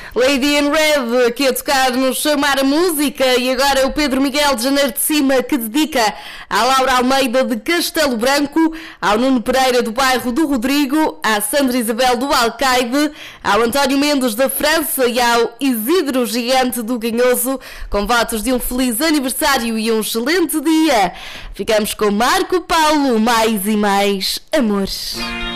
Lady in Red aqui a tocar-nos Chamar a Música. E agora o Pedro Miguel de Janeiro de Cima, que dedica à Laura Almeida de Castelo Branco, ao Nuno Pereira do bairro do Rodrigo, à Sandra Isabel do Alcaide, ao António Mendes da França e ao Isidro Gigante do Ganhoso, com votos de um feliz aniversário e um excelente dia. Ficamos com Marco Paulo, Mais e Mais Amores.